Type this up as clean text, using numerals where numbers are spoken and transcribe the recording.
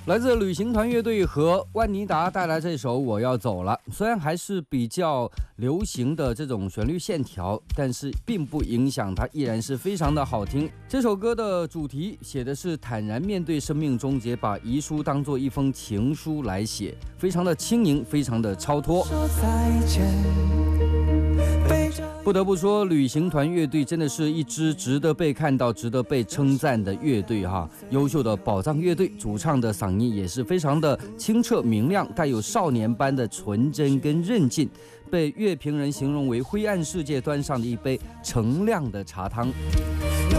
来自旅行团乐队和万妮达带来这首《我要走了》，虽然还是比较流行的这种旋律线条，但是并不影响它依然是非常的好听。这首歌的主题写的是坦然面对生命终结，把遗书当作一封情书来写，非常的轻盈，非常的超脱。不得不说，旅行团乐队真的是一支值得被看到、值得被称赞的乐队哈。优秀的宝藏乐队，主唱的嗓音也是非常的清澈明亮，带有少年般的纯真跟韧劲，被乐评人形容为灰暗世界端上的一杯澄亮的茶汤。